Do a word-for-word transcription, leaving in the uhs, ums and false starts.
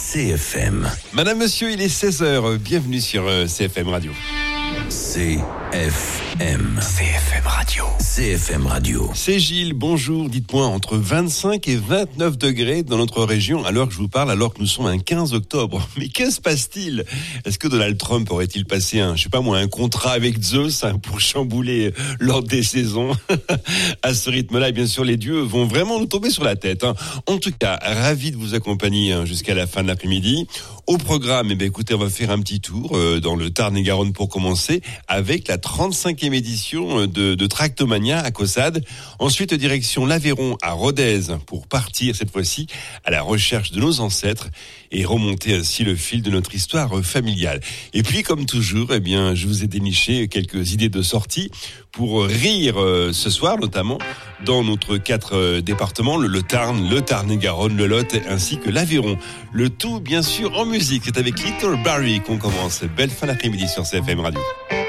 C F M. Madame, monsieur, il est seize heures. Bienvenue sur euh, C F M Radio. C F M. C F M Radio. C F M Radio. C'est Gilles, bonjour. Dites-moi, entre vingt-cinq et vingt-neuf degrés dans notre région, alors que je vous parle, alors que nous sommes un quinze octobre. Mais que se passe-t-il ? Est-ce que Donald Trump aurait-il passé un, je sais pas moi, un contrat avec Zeus hein, pour chambouler l'ordre des saisons ? À ce rythme-là, bien sûr, les dieux vont vraiment nous tomber sur la tête. Hein. En tout cas, ravi de vous accompagner hein, jusqu'à la fin de l'après-midi. Au programme, eh bien, écoutez, on va faire un petit tour euh, dans le Tarn-et-Garonne pour commencer avec la trente-cinquième édition de, de Tractomania à Caussade. Ensuite, direction l'Aveyron à Rodez pour partir cette fois-ci à la recherche de nos ancêtres et remonter ainsi le fil de notre histoire familiale. Et puis, comme toujours, eh bien, je vous ai déniché quelques idées de sortie pour rire euh, ce soir, notamment dans notre quatre euh, départements, le, le Tarn, le Tarn-et-Garonne, le Lot ainsi que l'Aveyron. Le tout, bien sûr, en musique. C'est avec Little Barry qu'on commence. Belle fin d'après-midi sur C F M Radio.